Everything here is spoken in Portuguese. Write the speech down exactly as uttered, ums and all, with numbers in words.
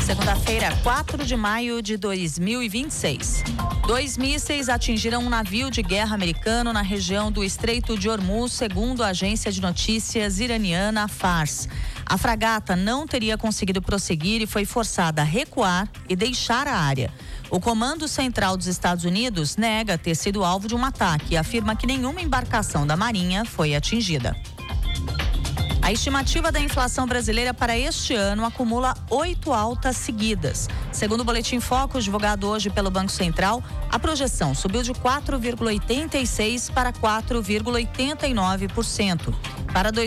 Segunda-feira, quatro de maio de dois mil e vinte e seis. Dois mísseis atingiram um navio de guerra americano na região do Estreito de Hormuz, segundo a agência de notícias iraniana Fars. A fragata não teria conseguido prosseguir e foi forçada a recuar e deixar a área. O Comando Central dos Estados Unidos nega ter sido alvo de um ataque e afirma que nenhuma embarcação da Marinha foi atingida. A estimativa da inflação brasileira para este ano acumula oito altas seguidas. Segundo o Boletim Focus, divulgado hoje pelo Banco Central, a projeção subiu de quatro vírgula oitenta e seis por cento para quatro vírgula oitenta e nove por cento. Para